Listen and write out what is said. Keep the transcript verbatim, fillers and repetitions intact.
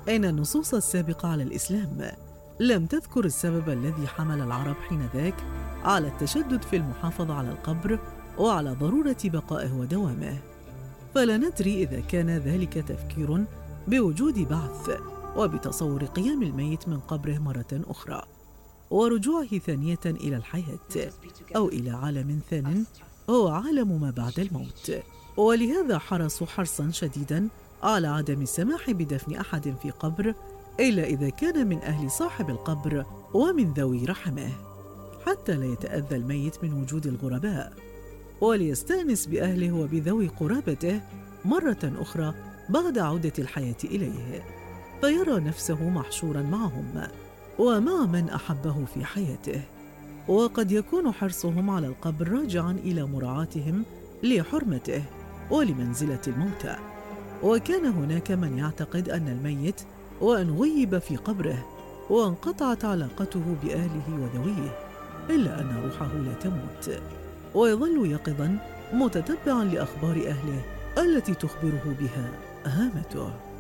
إن النصوص السابقة على الإسلام لم تذكر السبب الذي حمل العرب حينذاك على التشدد في المحافظة على القبر وعلى ضرورة بقائه ودوامه، فلا ندري إذا كان ذلك تفكير بوجود بعث وبتصور قيام الميت من قبره مرة أخرى ورجوعه ثانية إلى الحياة، أو إلى عالم ثان هو عالم ما بعد الموت. ولهذا حرصوا حرصا شديدا على عدم السماح بدفن أحد في قبر إلا إذا كان من أهل صاحب القبر ومن ذوي رحمه، حتى لا يتأذى الميت من وجود الغرباء، وليستأنس بأهله وبذوي قرابته مرة أخرى بعد عودة الحياة إليه، فيرى نفسه محشورا معهم ومع من أحبه في حياته. وقد يكون حرصهم على القبر راجعا إلى مراعاتهم لحرمته ولمنزلة الموتى، وكان هناك من يعتقد أن الميت وأن غيب في قبره وانقطعت علاقته بأهله وذويه إلا أن روحه لا تموت، ويظل يقظا متتبعا لأخبار أهله التي تخبره بها هامته.